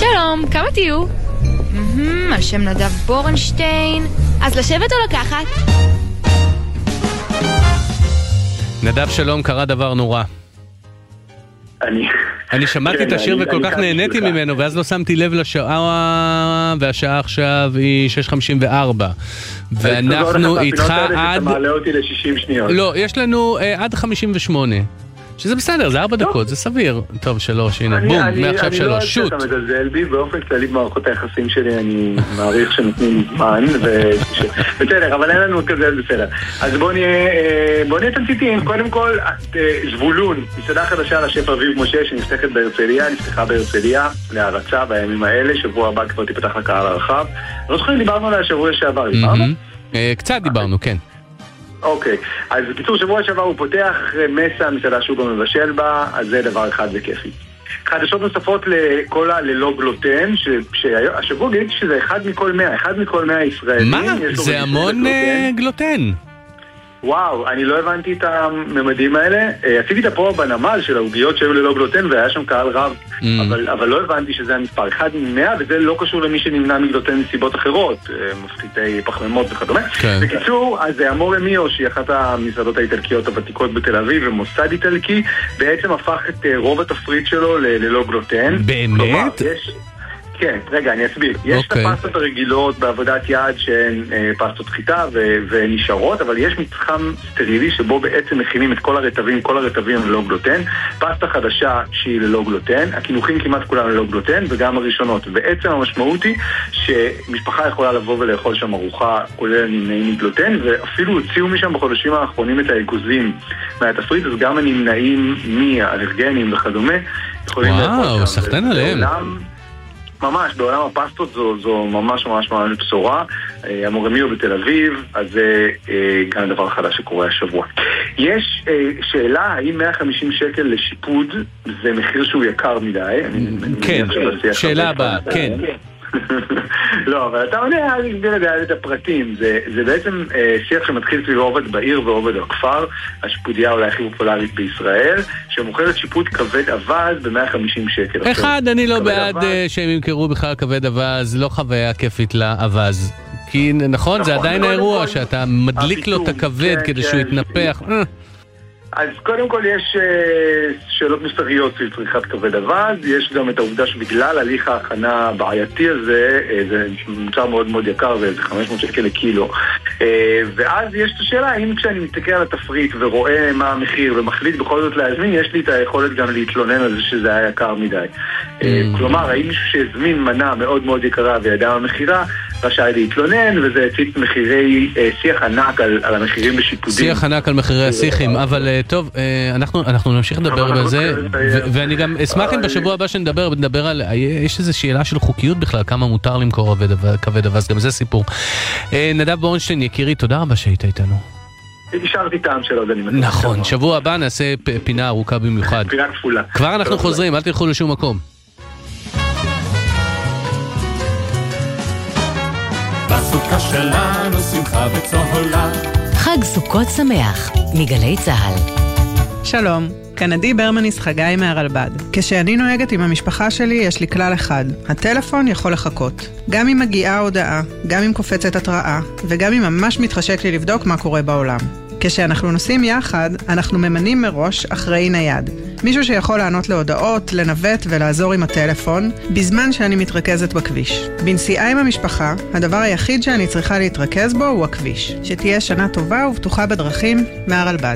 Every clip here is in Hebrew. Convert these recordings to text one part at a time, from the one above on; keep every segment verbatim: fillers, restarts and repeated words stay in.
שלום, כמה תהיו? על שם נדב בורנשטיין. אז לשבת או לקחת? נדב, שלום, קרה דבר נורא. אני... אני שמעתי את השיר וכל כך נהניתי ממנו, ואז לא שמתי לב לשעה, והשעה עכשיו היא שש חמישים וארבע. ואנחנו איתך עד... אתה מעלה אותי ל-שישים שניות. לא, יש לנו עד חמישים ושמונה. שזה בסדר, זה ארבע דקות, זה סביר. טוב, שלוש, הנה, בום, מעכשיו שלוש, שוט. אני לא יודע שאתה מזלזל בי, באופן כללי במערכות היחסים שלי אני מעריך שנותנים זמן, בסדר, אבל אין לנו כזה בסדר. אז בואו נהיה תמציתיים, קודם כל, זבולון, מסעדה חדשה על השף אביב משה, שנפתחת בהרצליה, נפתחה בהרצליה, להרצה בימים האלה, שבוע הבא כבר תפתח לקהל הרחב. לא זוכרים, דיברנו עליה שבוע שעבר, דיברנו? קצת דיברנו, כן. אוקיי, אז בקיצור, שבוע שעבר הוא פותח מסע, מסעדה שהוא גם מבשל בה, אז זה דבר אחד וכיפי. חדשות נוספות לכל הללא גלוטן, שהשבוע גיליתי שזה אחד מכל מאה, אחד מכל מאה ישראלים. מה? זה המון גלוטן. וואו, אני לא הבנתי את הממדים האלה. עשיתי את הפרו בנמל של העוגיות שהיו ללא גלוטן, והיה שם קהל רב, אבל, אבל לא הבנתי שזה המספר אחד ממאה, וזה לא קשור למי שנמנע מגלוטן מסיבות אחרות, מפחיתי פחמימות וכדומה. כן. בקיצור, אז אמורה מיו, שהיא אחת המסעדות האיטלקיות הוותיקות בתל אביב, ומוסד איטלקי, בעצם הפך את רוב התפריט שלו ללא גלוטן. באמת? כלומר, יש... כן, רגע, אני אסביר. יש את הפסטות הרגילות בעבודת יד שהן פסטות חיטה ונשארות, אבל יש מתחם סטרילי שבו בעצם מכינים את כל הרטבים, כל הרטבים ללא גלוטן, פסטה חדשה שהיא ללא גלוטן, הכינוחים כמעט כולם ללא גלוטן, וגם הראשונות. ובעצם המשמעות היא שמשפחה יכולה לבוא ולאכול שם ארוחה כולל נמנעים מגלוטן, ואפילו הוציאו משם בחודשים האחרונים את האגוזים מהתפריט, אז גם הנמנעים מהאלרגנים וכדומה יכולים לאכול שם. וואו, סחטן עליהם. ממש, בעולם הפסטות זו, זו ממש ממש ממש בשורה. אמורה מיו בתל אביב, אז זה גם דבר חדש שקורה השבוע. יש שאלה, האם מאה וחמישים שקל לשיפוד זה מחיר שהוא יקר מדי? כן, שאלה הבאה, כן. לא, אבל אתה עונה על את הפרטים. זה, זה בעצם אה, שיח שמתחיל סביב עובד בעיר ועובד הכפר, השיפודיה אולי הכי פופולרית בישראל, שמוכרת שיפוד כבד אבז ב-מאה וחמישים שקל. אחד, אני לא בעד שהם ימכרו בכלל כבד אבז, לא חוויה כיפית לאבז. כי נכון, זה עדיין האירוע שאתה מדליק לו את הכבד כדי שהוא יתנפח. אז קודם כל יש שאלות מוסריות סביב צריכת כבד אבז, יש גם את העובדה שבגלל הליך ההכנה הבעייתי הזה, זה מוצר מאוד מאוד יקר, זה חמש מאות שקל לקילו. ואז יש את השאלה, האם כשאני מסתכל על התפריט ורואה מה המחיר ומחליט בכל זאת להזמין, יש לי את היכולת גם להתלונן על זה שזה היה יקר מדי. כלומר, האם מישהו שהזמין מנה מאוד מאוד יקרה וידע המחירה, רשאי להתלונן, וזה הציץ מחירי שיח ענק על, על המחירים בשיפודים. שיח ענק על מחירי השיחים, אבל טוב, אנחנו, אנחנו נמשיך לדבר על זה, ואני גם אשמח אם בשבוע הבא שנדבר, נדבר על, יש איזו שאלה של חוקיות בכלל, כמה מותר למכור כבד אבז, גם זה סיפור. נדב בורנשטיין, יקירי, תודה רבה שהיית איתנו. השארתי טעם שלו, אני מבין. נכון, שבוע הבא נעשה פינה ארוכה במיוחד. פינה כפולה. כבר אנחנו חוזרים, אל תלכו לשום מקום. בסוכה שלנו שמחה וצהולה. חג סוכות שמח מגלי צהל. שלום, כאן עדי ברמניס חגי מהרלב"ד. כשאני נוהגת עם המשפחה שלי יש לי כלל אחד, הטלפון יכול לחכות. גם אם מגיעה הודעה, גם אם קופצת התראה, וגם אם ממש מתחשק לי לבדוק מה קורה בעולם. כשאנחנו נוסעים יחד, אנחנו ממנים מראש אחראי נייד. מישהו שיכול לענות להודעות, לנווט ולעזור עם הטלפון, בזמן שאני מתרכזת בכביש. בנסיעה עם המשפחה, הדבר היחיד שאני צריכה להתרכז בו הוא הכביש. שתהיה שנה טובה ובטוחה בדרכים, מהרלב"ד.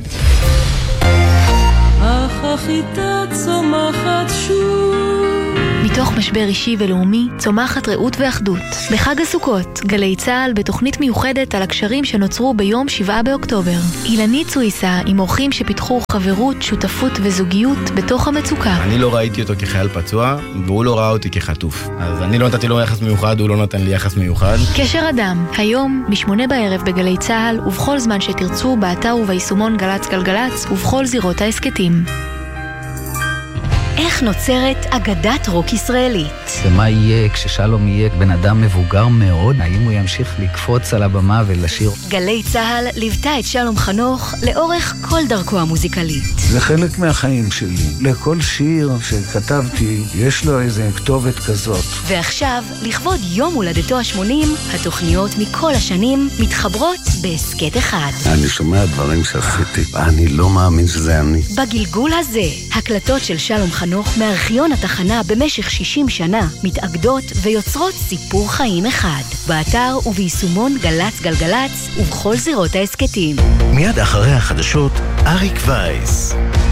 אך החיטה צומחת שוב. מתוך משבר אישי ולאומי צומחת רעות ואחדות. בחג הסוכות, גלי צהל בתוכנית מיוחדת על הקשרים שנוצרו ביום שבעה באוקטובר. אילנית סויסה עם אורחים שפיתחו חברות, שותפות וזוגיות בתוך המצוקה. אני לא ראיתי אותו כחייל פצוע, והוא לא ראה אותי כחטוף. אז אני לא נתתי לו יחס מיוחד, הוא לא נתן לי יחס מיוחד. קשר אדם, היום בשמונה בערב בגלי צהל, ובכל זמן שתרצו באתר וביישומון גלץ גלגלץ, ובכל זירות העסקתים. איך נוצרת אגדת רוק ישראלית. ומה יהיה כששלום יהיה בן אדם מבוגר מאוד? האם הוא ימשיך לקפוץ על הבמה ולשיר? גלי צהל ליוותה את שלום חנוך לאורך כל דרכו המוזיקלית. זה חלק מהחיים שלי. לכל שיר שכתבתי יש לו איזה כתובת כזאת. ועכשיו, לכבוד יום הולדתו ה-שמונים, התוכניות מכל השנים מתחברות בעסקת אחד. אני שומע דברים שעשיתי, אני לא מאמין שזה אני. בגלגול הזה, הקלטות של שלום חנוך מארכיון התחנה במשך שישים שנה מתאגדות ויוצרות סיפור חיים אחד. באתר וביישומון גלץ גלגלץ ובכל זירות העסקתים. מיד אחרי החדשות, אריק וייס.